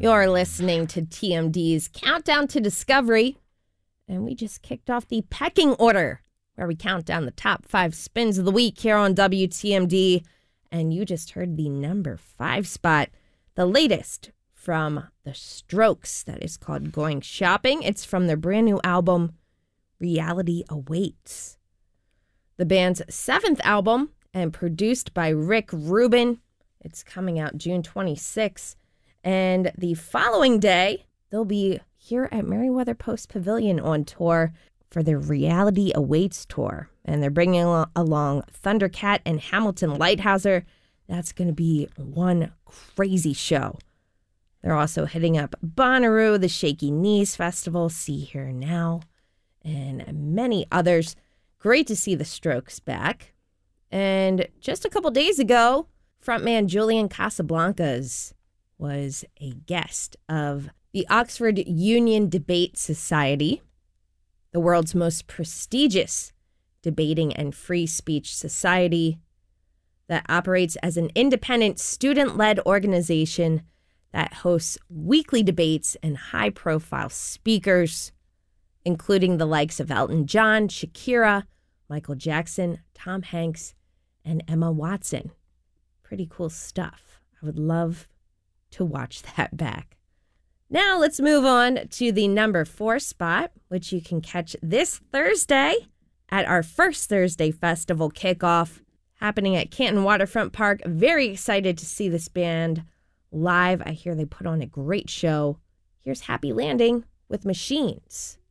You're listening to TMD's Countdown to Discovery, and we just kicked off the pecking order, where we count down the top 5 spins of the week here on WTMD, and you just heard the number 5 spot, the latest from The Strokes, that is called Going Shopping. It's from their brand new album, Reality Awaits. The band's 7th album, and produced by Rick Rubin. It's coming out June 26th. And the following day, they'll be here at Merriweather Post Pavilion on tour for their Reality Awaits tour. And they're bringing along Thundercat and Hamilton Lighthouser. That's going to be one crazy show. They're also hitting up Bonnaroo, the Shaky Knees Festival, See Here Now, and many others. Great to see the Strokes back. And just a couple days ago, frontman Julian Casablancas was a guest of the Oxford Union Debate Society, the world's most prestigious debating and free speech society that operates as an independent student-led organization that hosts weekly debates and high-profile speakers, including the likes of Elton John, Shakira, Michael Jackson, Tom Hanks, and Emma Watson. Pretty cool stuff. I would love to watch that back. Now let's move on to the number 4 spot, which you can catch this Thursday at our First Thursday Festival kickoff happening at Canton Waterfront Park. Very excited to see this band live. I hear they put on a great show. Here's Happy Landing with Machines.